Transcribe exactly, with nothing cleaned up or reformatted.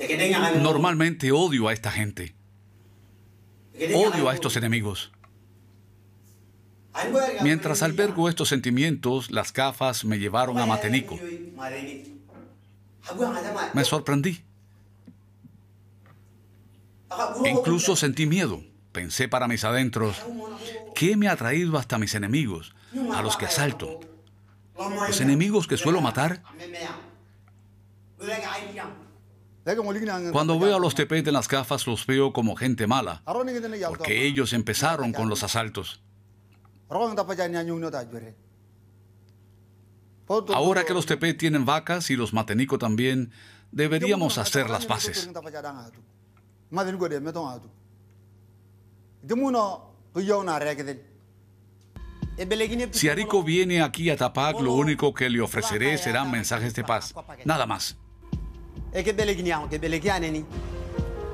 Normalmente odio a esta gente. Odio a estos enemigos. Mientras albergo estos sentimientos, las gafas me llevaron a Matenico. Me sorprendí. Incluso sentí miedo. Pensé para mis adentros, ¿qué me ha traído hasta mis enemigos, a los que asalto? ¿Los enemigos que suelo matar? Cuando veo a los tepet en las gafas, los veo como gente mala, porque ellos empezaron con los asaltos. Ahora que los tepet tienen vacas y los Matenico también, deberíamos hacer las paces. Si Arico viene aquí a Tapac, lo único que le ofreceré serán mensajes de paz. Nada más.